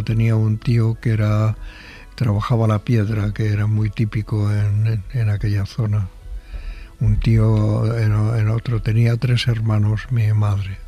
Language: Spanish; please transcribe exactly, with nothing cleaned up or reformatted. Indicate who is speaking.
Speaker 1: luego tenía un tío que era trabajaba la piedra, que era muy típico en, en, en aquella zona. Un tío en, en otro, tenía tres hermanos mi madre.